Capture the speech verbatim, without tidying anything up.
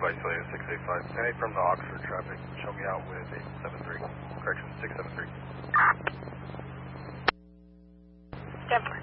Flight Celia six eight five, Penny from the Oxford traffic. Show me out with eight seven three. Correction, six seven three. Denver.